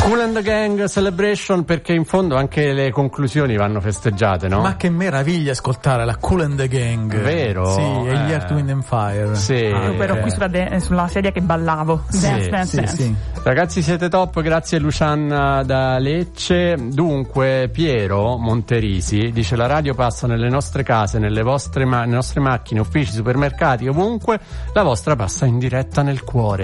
Kool and the Gang Celebration, perché in fondo anche le conclusioni vanno festeggiate, no? Ma che meraviglia ascoltare la Kool and the Gang. Vero? Sì, e gli Earth, Wind and Fire. Sì. Io ero qui sulla sedia che ballavo. Dance. Sì. Ragazzi, siete top, grazie Luciana da Lecce. Dunque, Piero Monterisi dice: la radio passa nelle nostre case, nelle nostre macchine, uffici, supermercati, ovunque. La vostra passa in diretta nel cuore.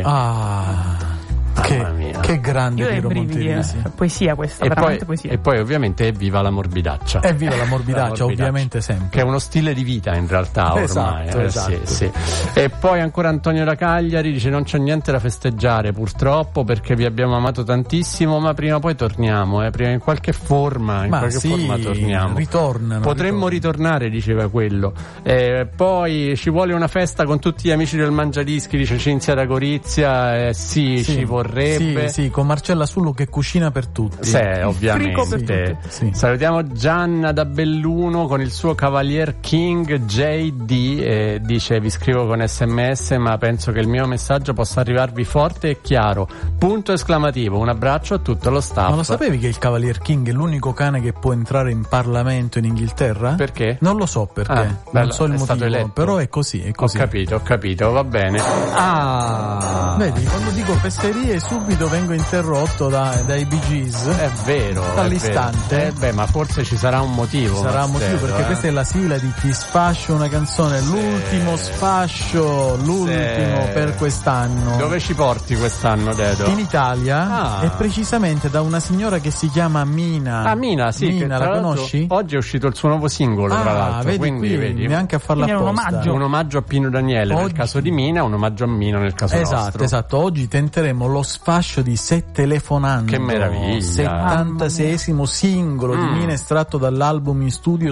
Che grande Piero Monterisi. Poesia questa, veramente poesia. E poi ovviamente evviva la morbidaccia. Evviva la morbidaccia, ovviamente sempre. Che è uno stile di vita in realtà ormai. Esatto. Sì. E poi ancora Antonio da Cagliari dice: non c'è niente da festeggiare purtroppo, perché vi abbiamo amato tantissimo, ma prima o poi torniamo, prima in qualche forma forma torniamo. Potremmo ritornare, diceva quello. Poi ci vuole una festa con tutti gli amici del Mangiadischi, dice Cinzia da Gorizia. Ci vorrebbe. Sì, con Marcella Sullo che cucina per tutti. Sì, ovviamente. Sì. Salutiamo Gianna da Belluno con il suo Cavalier King JD. Dice: vi scrivo con SMS, ma penso che il mio messaggio possa arrivarvi forte e chiaro. Punto esclamativo. Un abbraccio a tutto lo staff. Ma lo sapevi che il Cavalier King è l'unico cane che può entrare in Parlamento in Inghilterra? Perché? Non lo so perché. Non so il motivo, stato eletto. però è così. Ho capito, va bene. Vedi, quando dico fesserie subito vengo interrotto dai Bee Gees. È vero. All'istante. Ma forse ci sarà un motivo. Perché questa è la sigla di Ti sfascio una canzone, l'ultimo sfascio, per quest'anno. Dove ci porti quest'anno, Dedo? In Italia, e precisamente da una signora che si chiama Mina. Mina, sì. Mina, la conosci? Oggi è uscito il suo nuovo singolo, tra l'altro. Vedi, neanche a farla apposta. Un omaggio a Pino Daniele nel caso di Mina, un omaggio a Mina nel caso nostro. Esatto. Oggi tenteremo lo sfascio di Se telefonando. Che meraviglia. 76esimo singolo di Mina, estratto dall'album in studio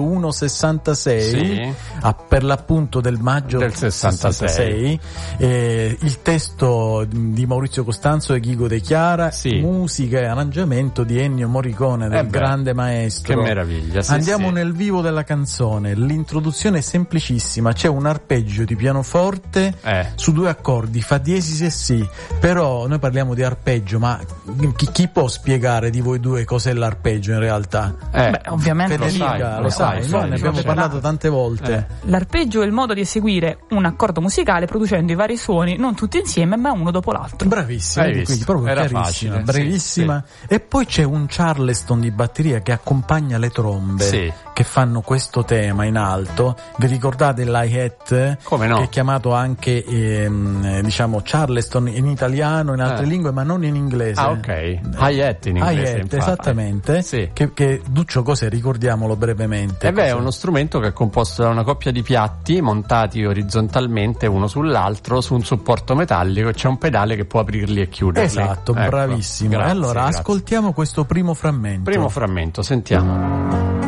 166, per l'appunto del maggio del 66. Il testo di Maurizio Costanzo e Ghigo De Chiara, musica e arrangiamento di Ennio Morricone, del grande maestro. Che meraviglia. Andiamo nel vivo della canzone. L'introduzione è semplicissima, c'è un arpeggio di pianoforte su 2 accordi, fa diesis e si. Però noi parliamo di arpeggio, ma chi può spiegare di voi due cos'è l'arpeggio in realtà? Ovviamente Federica, lo sai, noi ne abbiamo parlato tante volte. L'arpeggio è il modo di eseguire un accordo musicale producendo i vari suoni, non tutti insieme, ma uno dopo l'altro. Bravissima, quindi proprio era chiarissima, facile, bravissima. E poi c'è un Charleston di batteria che accompagna le trombe che fanno questo tema in alto. Vi ricordate l'hi-hat? Come no? Che è chiamato anche Charleston in italiano, in altre lingue, ma non in inglese. Hi-hat in inglese. Hi-hat, esattamente. Che Duccio cos'è? Ricordiamolo brevemente. È uno strumento che è composto da una coppia di piatti montati orizzontalmente uno sull'altro su un supporto metallico, e c'è un pedale che può aprirli e chiuderli. Esatto, bravissimo. Grazie, ascoltiamo questo primo frammento. Sentiamo.